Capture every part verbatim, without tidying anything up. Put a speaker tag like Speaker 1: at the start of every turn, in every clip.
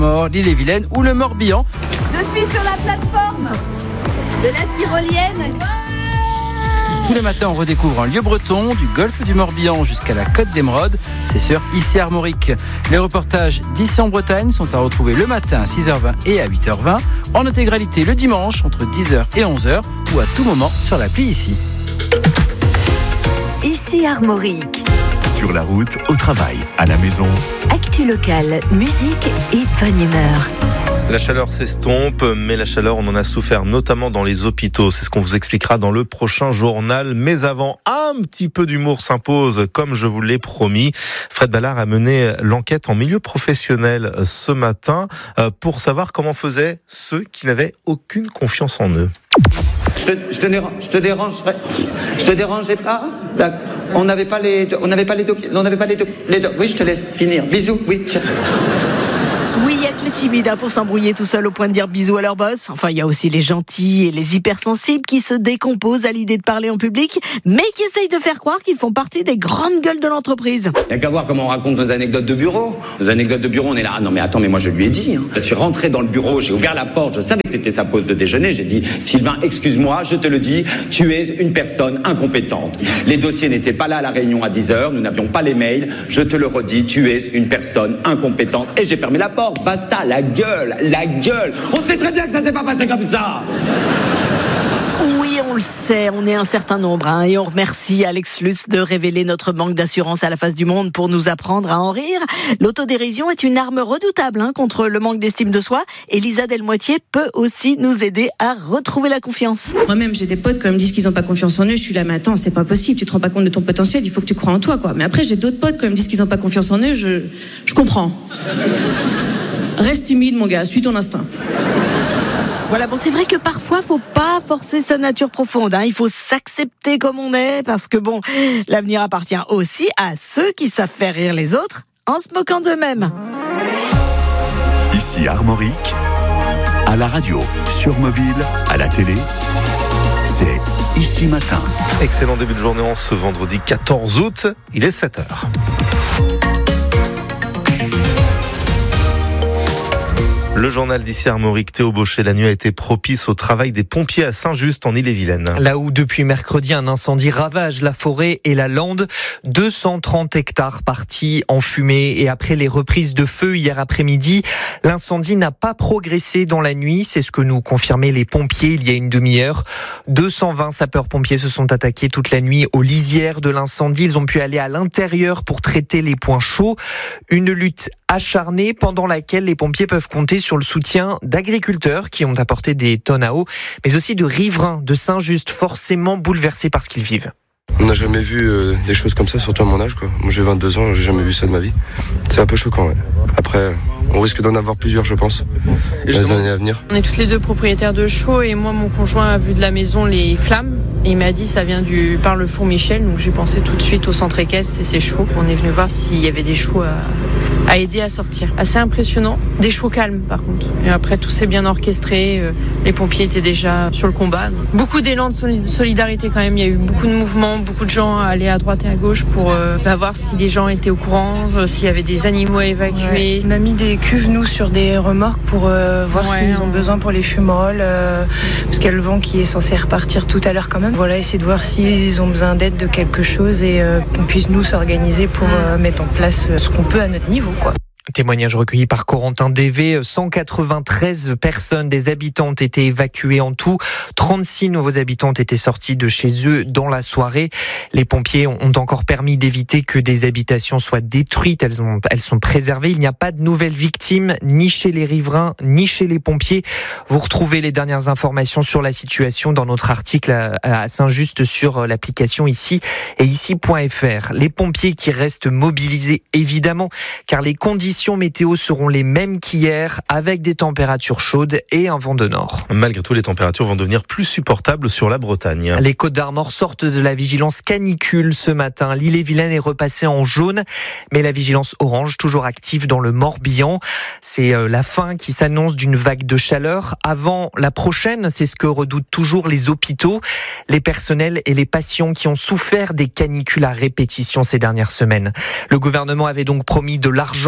Speaker 1: Mort, l'Ille-et-Vilaine ou le Morbihan.
Speaker 2: Je suis sur la plateforme de la tyrolienne.
Speaker 1: Tous les matins, on redécouvre un lieu breton, du golfe du Morbihan jusqu'à la côte d'Émeraude. C'est sur Ici Armorique. Les reportages d'Ici en Bretagne sont à retrouver le matin à six heures vingt et à huit heures vingt, en intégralité le dimanche entre dix heures et onze heures ou à tout moment sur l'appli Ici.
Speaker 3: Ici Armorique.
Speaker 4: Sur la route, au travail, à la maison.
Speaker 3: Actu locale, musique et bonne humeur.
Speaker 5: La chaleur s'estompe, mais la chaleur, on en a souffert, notamment dans les hôpitaux. C'est ce qu'on vous expliquera dans le prochain journal. Mais avant, un petit peu d'humour s'impose, comme je vous l'ai promis. Fred Ballard a mené l'enquête en milieu professionnel ce matin pour savoir comment faisaient ceux qui n'avaient aucune confiance en eux.
Speaker 6: Je te, je te, dérange, je te dérangerais, je te dérangeais pas. On n'avait pas les, on n'avait pas les doc, on n'avait pas les doc, les doc. Oui, je te laisse finir. Bisous. Oui. Tiens.
Speaker 7: Oui, il y a que les timides hein, pour s'embrouiller tout seul au point de dire bisous à leur boss. Enfin, il y a aussi les gentils et les hypersensibles qui se décomposent à l'idée de parler en public, mais qui essayent de faire croire qu'ils font partie des grandes gueules de l'entreprise.
Speaker 8: Il n'y a qu'à voir comment on raconte nos anecdotes de bureau. Nos anecdotes de bureau, on est là. Ah non, mais attends, mais moi je lui ai dit. Hein. Je suis rentré dans le bureau, j'ai ouvert la porte, je savais que c'était sa pause de déjeuner. J'ai dit, Sylvain, excuse-moi, je te le dis, tu es une personne incompétente. Les dossiers n'étaient pas là à la réunion à dix heures, nous n'avions pas les mails. Je te le redis, tu es une personne incompétente. Et j'ai fermé la porte. Basta, la gueule, la gueule. On sait très bien que ça s'est pas passé comme ça.
Speaker 7: Oui, on le sait, on est un certain nombre hein, et on remercie Alex Lutz de révéler notre manque d'assurance à la face du monde pour nous apprendre à en rire. L'autodérision est une arme redoutable hein, contre le manque d'estime de soi et Lisa Delmoitier peut aussi nous aider à retrouver la confiance.
Speaker 9: Moi-même, j'ai des potes quand ils me disent qu'ils n'ont pas confiance en eux, je suis là, mais attends, c'est pas possible, tu te rends pas compte de ton potentiel, il faut que tu crois en toi, quoi. Mais après, j'ai d'autres potes quand ils me disent qu'ils n'ont pas confiance en eux, je, je comprends. Reste timide, mon gars, suis ton instinct.
Speaker 7: Voilà, bon, c'est vrai que parfois, faut pas forcer sa nature profonde. Hein. Il faut s'accepter comme on est, parce que bon, l'avenir appartient aussi à ceux qui savent faire rire les autres en se moquant d'eux-mêmes.
Speaker 4: Ici Armorique, à la radio, sur mobile, à la télé, c'est Ici Matin.
Speaker 5: Excellent début de journée en ce vendredi quatorze août, il est sept heures. Le journal d'Ici Armorique, Théo Bauchet, la nuit a été propice au travail des pompiers à Saint-Just en Ille-et-Vilaine.
Speaker 10: Là où depuis mercredi un incendie ravage la forêt et la lande, deux cent trente hectares partis en fumée et après les reprises de feu hier après-midi, l'incendie n'a pas progressé dans la nuit, c'est ce que nous confirmaient les pompiers il y a une demi-heure. deux cent vingt sapeurs-pompiers se sont attaqués toute la nuit aux lisières de l'incendie, ils ont pu aller à l'intérieur pour traiter les points chauds. Une lutte acharnée pendant laquelle les pompiers peuvent compter sur le soutien d'agriculteurs qui ont apporté des tonnes à eau, mais aussi de riverains de Saint-Just forcément bouleversés par ce qu'ils vivent.
Speaker 11: On n'a jamais vu euh, des choses comme ça, surtout à mon âge, quoi. Moi j'ai vingt-deux ans, j'ai jamais vu ça de ma vie. C'est un peu choquant, ouais. Après, on risque d'en avoir plusieurs, je pense, dans les années à venir.
Speaker 12: On est toutes les deux propriétaires de chevaux et moi, mon conjoint a vu de la maison les flammes et il m'a dit ça vient du par le Four Michel, donc j'ai pensé tout de suite au centre équestre et ses chevaux. On est venu voir s'il y avait des chevaux à, à aider à sortir. Assez impressionnant, des chevaux calmes par contre. Et après tout s'est bien orchestré, les pompiers étaient déjà sur le combat. Donc, beaucoup d'élan de solidarité quand même, il y a eu beaucoup de mouvements, beaucoup de gens allaient à droite et à gauche pour euh, bah, voir si les gens étaient au courant, euh, s'il y avait des animaux à évacuer.
Speaker 13: Ouais. On a mis des cuves, nous, sur des remorques pour euh, voir ouais, s'ils ont on... besoin pour les fumerolles, euh, parce qu'il y a le vent qui est censé repartir tout à l'heure quand même. Voilà, essayer de voir s'ils ont besoin d'aide de quelque chose et euh, qu'on puisse nous s'organiser pour euh, mettre en place ce qu'on peut à notre niveau, quoi.
Speaker 10: Témoignage recueilli par Corentin Dévé. cent quatre-vingt-treize personnes, des habitants ont été évacués en tout. trente-six nouveaux habitants ont été sortis de chez eux dans la soirée. Les pompiers ont encore permis d'éviter que des habitations soient détruites. Elles, ont, elles sont préservées. Il n'y a pas de nouvelles victimes, ni chez les riverains, ni chez les pompiers. Vous retrouvez les dernières informations sur la situation dans notre article à Saint-Just sur l'application Ici et ici point f r. Les pompiers qui restent mobilisés, évidemment, car les conditions météo seront les mêmes qu'hier, avec des températures chaudes et un vent de nord.
Speaker 5: Malgré tout, les températures vont devenir plus supportables sur la Bretagne.
Speaker 10: Les Côtes-d'Armor sortent de la vigilance canicule ce matin. L'Ille-et-Vilaine est repassée en jaune, mais la vigilance orange toujours active dans le Morbihan. C'est la fin qui s'annonce d'une vague de chaleur. Avant la prochaine, c'est ce que redoutent toujours les hôpitaux, les personnels et les patients qui ont souffert des canicules à répétition ces dernières semaines. Le gouvernement avait donc promis de l'argent,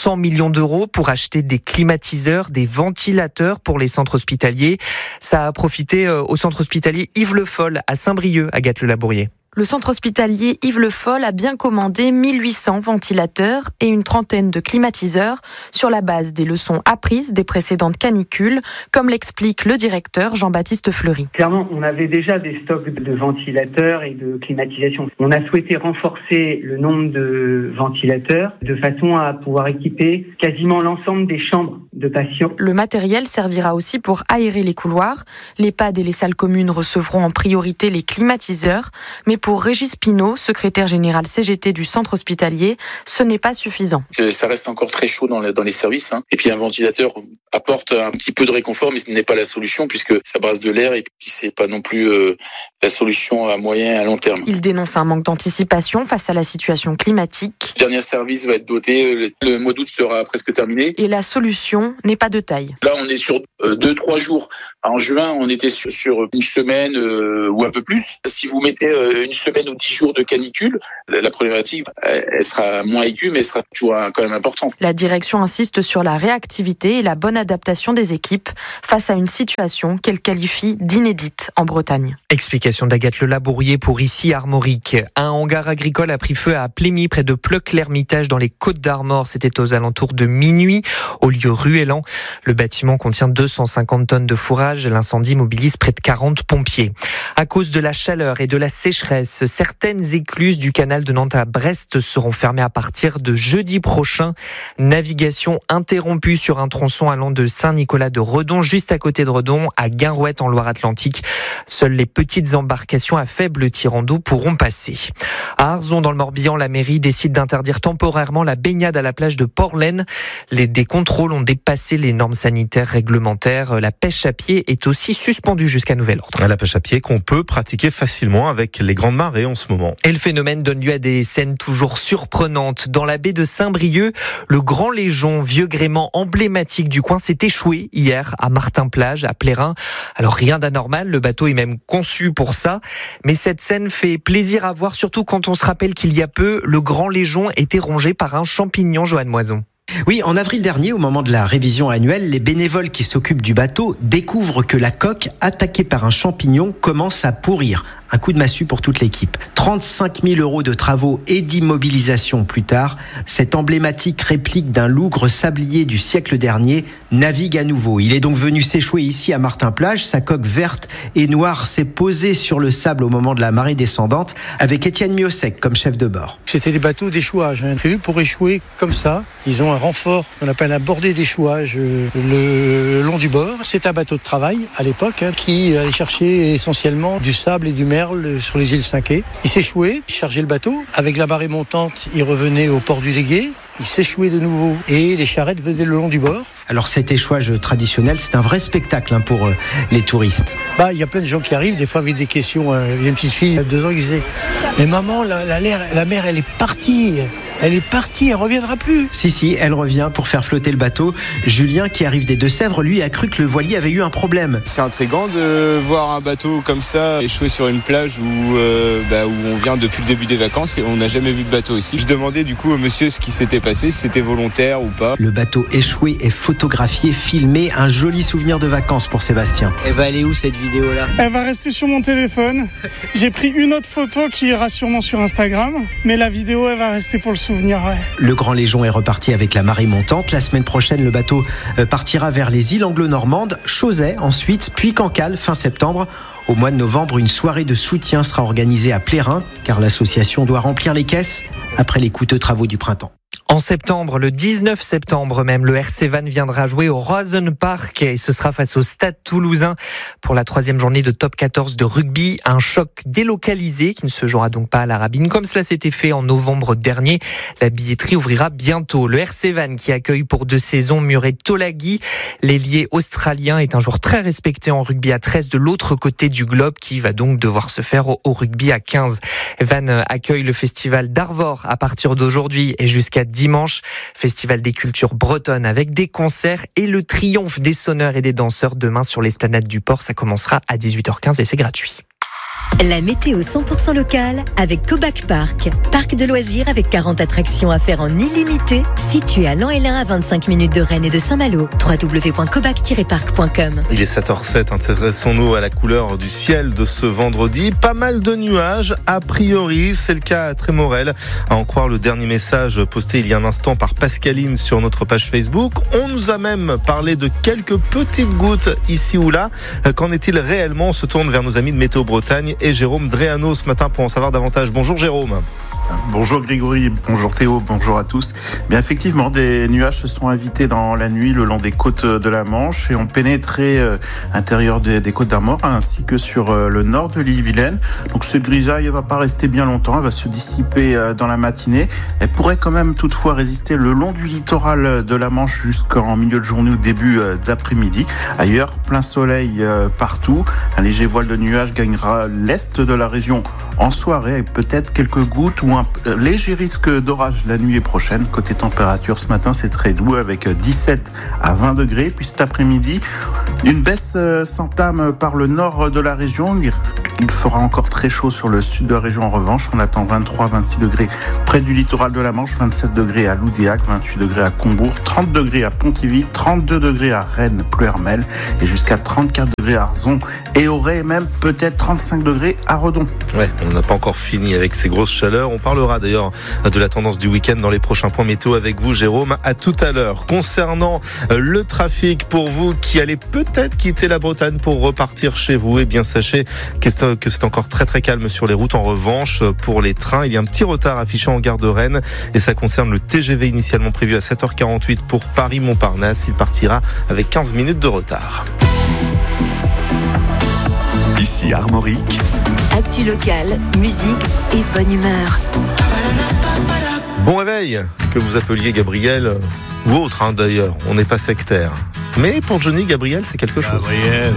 Speaker 10: cents millions d'euros pour acheter des climatiseurs, des ventilateurs pour les centres hospitaliers. Ça a profité au centre hospitalier Yves Le Foll à Saint-Brieuc, Agathe Le Labourier.
Speaker 14: Le centre hospitalier Yves Le Foll a bien commandé mille huit cents ventilateurs et une trentaine de climatiseurs sur la base des leçons apprises des précédentes canicules, comme l'explique le directeur Jean-Baptiste Fleury.
Speaker 15: Clairement, on avait déjà des stocks de ventilateurs et de climatisation. On a souhaité renforcer le nombre de ventilateurs de façon à pouvoir équiper quasiment l'ensemble des chambres de patients.
Speaker 14: Le matériel servira aussi pour aérer les couloirs. L'EHPAD et les salles communes recevront en priorité les climatiseurs, mais pour Régis Pinault, secrétaire général C G T du centre hospitalier, ce n'est pas suffisant.
Speaker 16: Ça reste encore très chaud dans les, dans les services. Hein. Et puis un ventilateur apporte un petit peu de réconfort, mais ce n'est pas la solution puisque ça brasse de l'air et puis c'est pas non plus euh, la solution à moyen et à long terme.
Speaker 14: Il dénonce un manque d'anticipation face à la situation climatique.
Speaker 16: Le dernier service va être doté, le mois d'août sera presque terminé.
Speaker 14: Et la solution n'est pas de taille.
Speaker 16: Là, on est sur euh, deux, trois jours. En juin, on était sur, sur une semaine euh, ou un peu plus. Si vous mettez euh, une semaine ou dix jours de canicule, la problématique, elle sera moins aiguë, mais elle sera toujours quand même importante.
Speaker 14: La direction insiste sur la réactivité et la bonne adaptation des équipes face à une situation qu'elle qualifie d'inédite en Bretagne.
Speaker 10: Explication d'Agathe Le Labourier pour ici Armorique. Un hangar agricole a pris feu à Plémy, près de Pleuc-l'Hermitage, dans les Côtes-d'Armor. C'était aux alentours de minuit, au lieu Ruellan. Le bâtiment contient deux cent cinquante tonnes de fourrage. L'incendie mobilise près de quarante pompiers. À cause de la chaleur et de la sécheresse, certaines écluses du canal de Nantes à Brest seront fermées à partir de jeudi prochain. Navigation interrompue sur un tronçon allant de Saint-Nicolas-de-Redon, juste à côté de Redon, à Guinrouette en Loire-Atlantique. Seules les petites embarcations à faible tirant d'eau pourront passer. À Arzon, dans le Morbihan, la mairie décide d'interdire temporairement la baignade à la plage de Port-Laine. Les, des contrôles ont dépassé les normes sanitaires réglementaires. La pêche à pied est aussi suspendue jusqu'à nouvel ordre.
Speaker 5: La pêche à pied qu'on peut pratiquer facilement avec les grandes marées en ce moment.
Speaker 10: Et le phénomène donne lieu à des scènes toujours surprenantes. Dans la baie de Saint-Brieuc, le Grand Légion, vieux gréement emblématique du coin, s'est échoué hier à Martin-Plage, à Plérin. Alors rien d'anormal, le bateau est même conçu pour ça. Mais cette scène fait plaisir à voir, surtout quand on se rappelle qu'il y a peu, le Grand Légion était rongé par un champignon, Joanne Moison.
Speaker 17: Oui, en avril dernier, au moment de la révision annuelle, les bénévoles qui s'occupent du bateau découvrent que la coque, attaquée par un champignon, commence à pourrir. Un coup de massue pour toute l'équipe. trente-cinq mille euros de travaux et d'immobilisation plus tard, cette emblématique réplique d'un lougre sablier du siècle dernier navigue à nouveau. Il est donc venu s'échouer ici à Martin-Plage. Sa coque verte et noire s'est posée sur le sable au moment de la marée descendante, avec Étienne Miosec comme chef de bord.
Speaker 18: C'était des bateaux d'échouage, hein, prévus pour échouer comme ça. Ils ont un renfort qu'on appelle un bordé d'échouage euh, le long du bord. C'est un bateau de travail à l'époque hein, qui allait chercher essentiellement du sable et du merle sur les îles Cinqué. Il s'échouait, il chargeait le bateau. Avec la marée montante, il revenait au port du Légué. Il s'échouait de nouveau et les charrettes venaient le long du bord.
Speaker 17: Alors cet échouage traditionnel, c'est un vrai spectacle hein, pour euh, les touristes.
Speaker 18: Bah, il y a plein de gens qui arrivent, des fois avec des questions. Euh, il y a une petite fille, il y a deux ans, qui disait « Mais maman, la, la, la mer, elle est partie !» Elle est partie, elle reviendra plus.
Speaker 17: Si, si, elle revient pour faire flotter le bateau. Julien, qui arrive des Deux-Sèvres, lui a cru que le voilier avait eu un problème.
Speaker 19: C'est intriguant de voir un bateau comme ça échouer sur une plage où, euh, bah, où on vient depuis le début des vacances et on n'a jamais vu de bateau ici. Je demandais du coup au monsieur ce qui s'était passé, si c'était volontaire ou pas.
Speaker 17: Le bateau échoué est photographié, filmé, un joli souvenir de vacances pour Sébastien.
Speaker 20: Elle va aller où cette vidéo-là ?
Speaker 21: Elle va rester sur mon téléphone. J'ai pris une autre photo qui ira sûrement sur Instagram, mais la vidéo, elle va rester pour le souvenir, ouais.
Speaker 17: Le Grand Légion est reparti avec la marée montante. La semaine prochaine, le bateau partira vers les îles anglo-normandes, Chauzet ensuite, puis Cancale fin septembre. Au mois de novembre, une soirée de soutien sera organisée à Plérin, car l'association doit remplir les caisses après les coûteux travaux du printemps.
Speaker 10: En septembre, le dix-neuf septembre même, le R C Vannes viendra jouer au Roazhon Park et ce sera face au Stade Toulousain pour la troisième journée de top quatorze de rugby. Un choc délocalisé qui ne se jouera donc pas à la Rabine comme cela s'était fait en novembre dernier. La billetterie ouvrira bientôt. Le R C Vannes qui accueille pour deux saisons Murray Tolagi, l'ailier australien, est un joueur très respecté en rugby à treize de l'autre côté du globe qui va donc devoir se faire au, au rugby à quinze. Vannes accueille le festival d'Arvor à partir d'aujourd'hui et jusqu'à dimanche, festival des cultures bretonnes avec des concerts et le triomphe des sonneurs et des danseurs demain sur l'esplanade du port. Ça commencera à dix-huit heures quinze et c'est gratuit.
Speaker 20: La météo cent pour cent locale avec Cobac Park. Parc de loisirs avec quarante attractions à faire en illimité, situé à Lan-Hélin à vingt-cinq minutes de Rennes et de Saint-Malo. w w w point cobac tiret parc point com.
Speaker 5: Il est sept heures zéro sept, intéressons-nous à la couleur du ciel de ce vendredi. Pas mal de nuages, a priori, c'est le cas à Trémorel, à en croire le dernier message posté il y a un instant par Pascaline sur notre page Facebook. On nous a même parlé de quelques petites gouttes ici ou là. Qu'en est-il réellement ? On se tourne vers nos amis de Météo Bretagne et Jérôme Dréano ce matin pour en savoir davantage. Bonjour Jérôme.
Speaker 22: Bonjour Grégory, bonjour Théo, bonjour à tous. Bien effectivement, des nuages se sont invités dans la nuit le long des côtes de la Manche et ont pénétré euh, à l'intérieur des, des côtes d'Armor ainsi que sur euh, le nord de l'île-Vilaine. Donc cette grisaille ne va pas rester bien longtemps, elle va se dissiper euh, dans la matinée. Elle pourrait quand même toutefois résister le long du littoral de la Manche jusqu'en milieu de journée ou début euh, d'après-midi. Ailleurs, plein soleil euh, partout. Un léger voile de nuages gagnera l'est de la région en soirée avec peut-être quelques gouttes ou un léger risque d'orage la nuit prochaine. Côté température, ce matin, c'est très doux avec dix-sept à vingt degrés. Puis cet après-midi, une baisse s'entame par le nord de la région. Il fera encore très chaud sur le sud de la région en revanche. On attend vingt-trois à vingt-six degrés près du littoral de la Manche, vingt-sept degrés à Loudéac, vingt-huit degrés à Combourg, trente degrés à Pontivy, trente-deux degrés à Rennes, Plouermel et jusqu'à trente-quatre degrés à Arzon et Auray, même peut-être trente-cinq degrés à Redon.
Speaker 5: Ouais, on n'a pas encore fini avec ces grosses chaleurs. On parlera d'ailleurs de la tendance du week-end dans les prochains points météo avec vous, Jérôme. À tout à l'heure. Concernant le trafic, pour vous qui allez peut-être quitter la Bretagne pour repartir chez vous, eh bien sachez que c'est encore très très calme sur les routes. En revanche, pour les trains, il y a un petit retard affiché en gare de Rennes et ça concerne le T G V initialement prévu à sept heures quarante-huit pour Paris-Montparnasse. Il partira avec quinze minutes de retard.
Speaker 4: Ici Armorique.
Speaker 3: Actu locale, musique et bonne humeur.
Speaker 5: Bon réveil, que vous appeliez Gabriel ou autre hein, d'ailleurs, on n'est pas sectaire. Mais pour Johnny, Gabriel, c'est quelque chose. Gabriel.